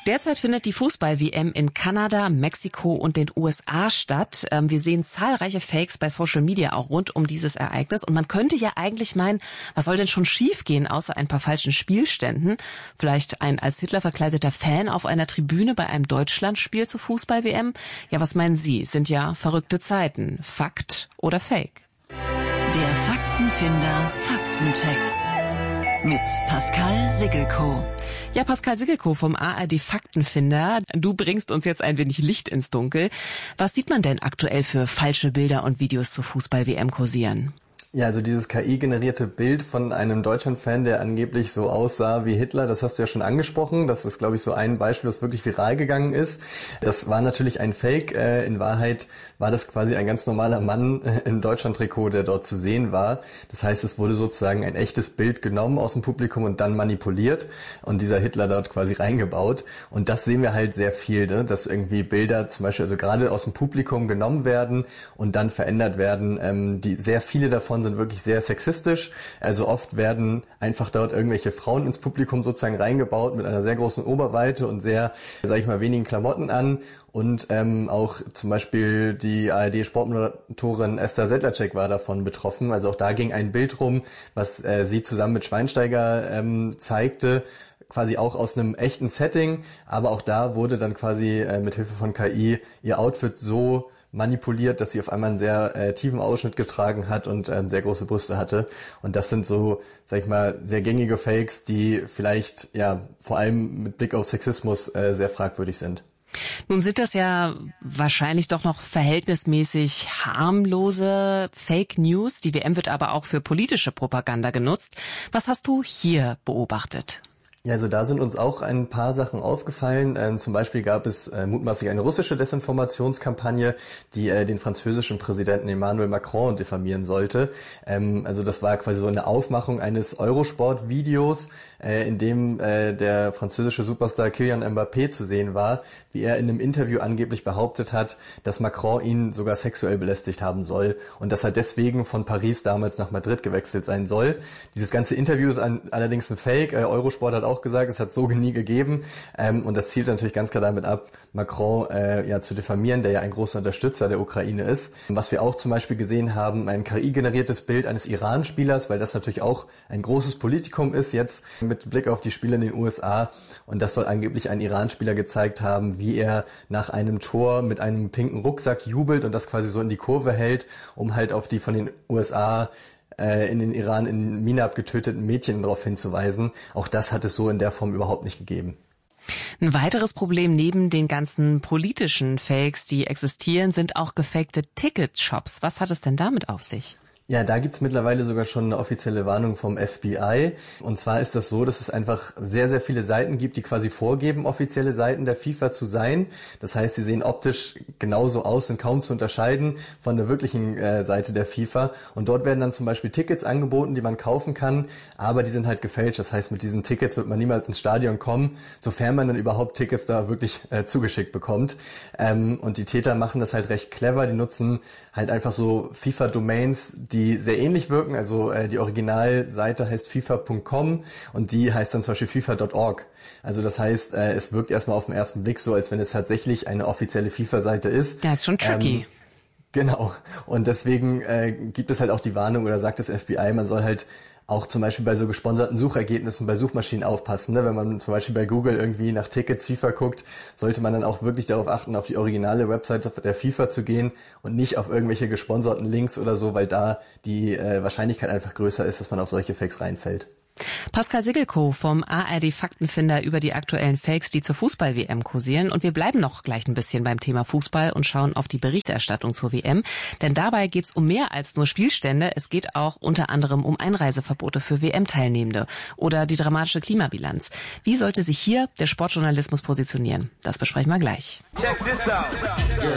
Derzeit findet die Fußball-WM in Kanada, Mexiko und den USA statt. Wir sehen zahlreiche Fakes bei Social Media auch rund um dieses Ereignis. Und man könnte ja eigentlich meinen, was soll denn schon schiefgehen, außer ein paar falschen Spielständen? Vielleicht ein als Hitler verkleideter Fan auf einer Tribüne bei einem Deutschlandspiel zur Fußball-WM? Ja, was meinen Sie? Sind ja verrückte Zeiten. Fakt oder Fake? Der Faktenfinder Faktencheck. Mit Pascal Siggelkow. Ja, Pascal Siggelkow vom ARD Faktenfinder. Du bringst uns jetzt ein wenig Licht ins Dunkel. Was sieht man denn aktuell für falsche Bilder und Videos zur Fußball-WM kursieren? Ja, also dieses KI-generierte Bild von einem Deutschland-Fan, der angeblich so aussah wie Hitler, das hast du ja schon angesprochen. Das ist, glaube ich, so ein Beispiel, das wirklich viral gegangen ist. Das war natürlich ein Fake. In Wahrheit war das quasi ein ganz normaler Mann im Deutschland-Trikot, der dort zu sehen war. Das heißt, es wurde sozusagen ein echtes Bild genommen aus dem Publikum und dann manipuliert und dieser Hitler dort quasi reingebaut. Und das sehen wir halt sehr viel, ne? Dass irgendwie Bilder zum Beispiel, also gerade aus dem Publikum genommen werden und dann verändert werden. Sehr viele davon sind wirklich sehr sexistisch. Also oft werden einfach dort irgendwelche Frauen ins Publikum sozusagen reingebaut mit einer sehr großen Oberweite und sehr, sag ich mal, wenigen Klamotten an. Und auch zum Beispiel die ARD-Sportmoderatorin Esther Sedlacek war davon betroffen. Also auch da ging ein Bild rum, was sie zusammen mit Schweinsteiger zeigte, quasi auch aus einem echten Setting. Aber auch da wurde dann quasi mit Hilfe von KI ihr Outfit so manipuliert, dass sie auf einmal einen sehr tiefen Ausschnitt getragen hat und sehr große Brüste hatte. Und das sind so, sag ich mal, sehr gängige Fakes, die vielleicht ja vor allem mit Blick auf Sexismus sehr fragwürdig sind. Nun sind das ja wahrscheinlich doch noch verhältnismäßig harmlose Fake News. Die WM wird aber auch für politische Propaganda genutzt. Was hast du hier beobachtet? Ja, also da sind uns auch ein paar Sachen aufgefallen. Zum Beispiel gab es mutmaßlich eine russische Desinformationskampagne, die den französischen Präsidenten Emmanuel Macron diffamieren sollte. Also das war quasi so eine Aufmachung eines Eurosport-Videos, in dem der französische Superstar Kylian Mbappé zu sehen war, wie er in einem Interview angeblich behauptet hat, dass Macron ihn sogar sexuell belästigt haben soll und dass er deswegen von Paris damals nach Madrid gewechselt sein soll. Dieses ganze Interview ist allerdings ein Fake. Eurosport hat auch gesagt, es hat so nie gegeben. Und das zielt natürlich ganz klar damit ab, Macron zu diffamieren, der ja ein großer Unterstützer der Ukraine ist. Was wir auch zum Beispiel gesehen haben, ein KI-generiertes Bild eines Iran-Spielers, weil das natürlich auch ein großes Politikum ist, jetzt mit Blick auf die Spiele in den USA. Und das soll angeblich ein Iran-Spieler gezeigt haben, wie er nach einem Tor mit einem pinken Rucksack jubelt und das quasi so in die Kurve hält, um halt auf die von den USA in den Iran in Minab getöteten Mädchen darauf hinzuweisen. Auch das hat es so in der Form überhaupt nicht gegeben. Ein weiteres Problem neben den ganzen politischen Fakes, die existieren, sind auch gefakte Ticketshops. Was hat es denn damit auf sich? Ja, da gibt's mittlerweile sogar schon eine offizielle Warnung vom FBI. Und zwar ist das so, dass es einfach sehr, sehr viele Seiten gibt, die quasi vorgeben, offizielle Seiten der FIFA zu sein. Das heißt, sie sehen optisch genauso aus und kaum zu unterscheiden von der wirklichen Seite der FIFA. Und dort werden dann zum Beispiel Tickets angeboten, die man kaufen kann, aber die sind halt gefälscht. Das heißt, mit diesen Tickets wird man niemals ins Stadion kommen, sofern man dann überhaupt Tickets da wirklich zugeschickt bekommt. Und die Täter machen das halt recht clever. Die nutzen halt einfach so FIFA-Domains, die sehr ähnlich wirken. Also die Originalseite heißt FIFA.com und die heißt dann zum Beispiel FIFA.org. Also das heißt, es wirkt erstmal auf den ersten Blick so, als wenn es tatsächlich eine offizielle FIFA-Seite ist. Ja, ist schon tricky. Genau. Und deswegen gibt es halt auch die Warnung oder sagt das FBI, man soll halt auch zum Beispiel bei so gesponserten Suchergebnissen bei Suchmaschinen aufpassen. Ne? Wenn man zum Beispiel bei Google irgendwie nach Tickets FIFA guckt, sollte man dann auch wirklich darauf achten, auf die originale Webseite der FIFA zu gehen und nicht auf irgendwelche gesponserten Links oder so, weil da die Wahrscheinlichkeit einfach größer ist, dass man auf solche Fakes reinfällt. Pascal Siggelkow vom ARD Faktenfinder über die aktuellen Fakes, die zur Fußball-WM kursieren. Und wir bleiben noch gleich ein bisschen beim Thema Fußball und schauen auf die Berichterstattung zur WM. Denn dabei geht es um mehr als nur Spielstände. Es geht auch unter anderem um Einreiseverbote für WM-Teilnehmende oder die dramatische Klimabilanz. Wie sollte sich hier der Sportjournalismus positionieren? Das besprechen wir gleich. Check this out.